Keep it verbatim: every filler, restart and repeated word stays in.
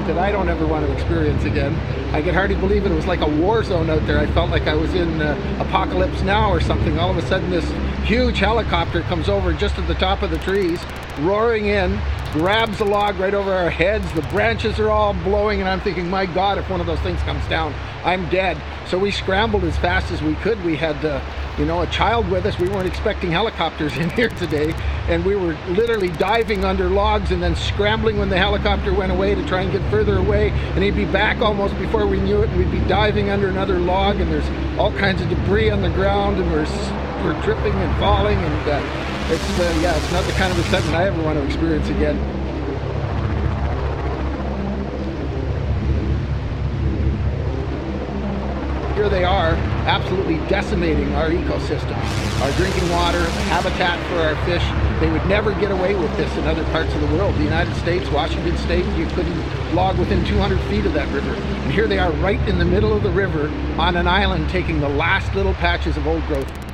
that I don't ever want to experience again. I could hardly believe it. It was like a war zone out there. I felt like I was in uh, Apocalypse Now or something. All of a sudden this huge helicopter comes over just at the top of the trees, roaring in, grabs the log right over our heads. The branches are all blowing, and I'm thinking, my God, if one of those things comes down, I'm dead. So we scrambled as fast as we could. We had uh, you know, a child with us. We weren't expecting helicopters in here today, and we were literally diving under logs and then scrambling when the helicopter went away to try and get further away, and he'd be back almost before we knew it, and we'd be diving under another log, and there's all kinds of debris on the ground, and we're, we're tripping and falling, and uh, it's, uh, yeah, it's not the kind of excitement I ever want to experience again. Here they are, absolutely decimating our ecosystem, our drinking water, the habitat for our fish. They would never get away with this in other parts of the world. The United States, Washington State, you couldn't log within two hundred feet of that river. And here they are right in the middle of the river on an island, taking the last little patches of old growth.